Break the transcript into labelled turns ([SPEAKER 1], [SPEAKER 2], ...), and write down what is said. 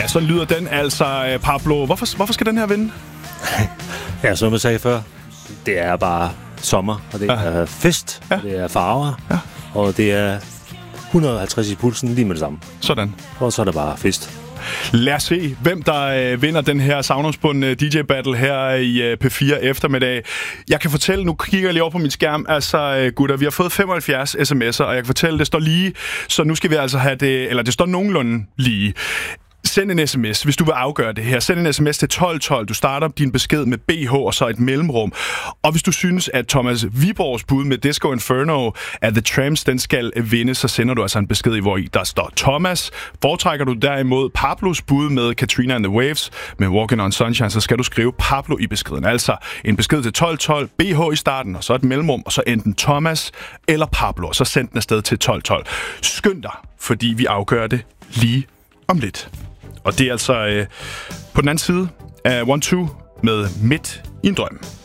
[SPEAKER 1] Ja, så lyder den altså, Pablo. Hvorfor skal den her vinde?
[SPEAKER 2] Ja, som jeg sagde før, det er bare sommer, og det er fest, og det er farver, og det er 150 i pulsen lige med det samme.
[SPEAKER 1] Sådan.
[SPEAKER 2] Og så er det bare fest.
[SPEAKER 1] Lad os se, hvem der vinder den her savnomsbundne DJ-battle her i P4 eftermiddag. Jeg kan fortælle, nu kigger jeg lige over på min skærm, altså gutter, vi har fået 75 sms'er, og jeg kan fortælle, det står lige, så nu skal vi altså have det, eller det står nogenlunde lige. Send en sms, hvis du vil afgøre det her. Send en sms til 1212. Du starter din besked med BH og så et mellemrum. Og hvis du synes, at Thomas Viborgs bud med Disco Inferno af The Tramps, den skal vinde, så sender du altså en besked i, hvor der står Thomas. Foretrækker du derimod Pablos bud med Katrina and the Waves med Walking on Sunshine, så skal du skrive Pablo i beskeden. Altså en besked til 1212, BH i starten, og så et mellemrum, og så enten Thomas eller Pablo. Og så send den afsted til 1212. Skynd dig, fordi vi afgør det lige om lidt. Og det er altså på den anden side af 1-2 med Midt i en drøm.